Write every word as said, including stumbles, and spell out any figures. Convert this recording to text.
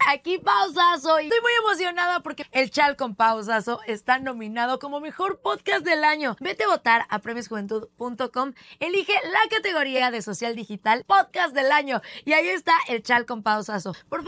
aquí Pausazo. Y estoy muy emocionada porque El Chal con Pausazo está nominado como mejor podcast del año. Vete a votar a premios juventud punto com, elige la categoría de social digital podcast del año y ahí está El Chal con Pausazo. Por favor,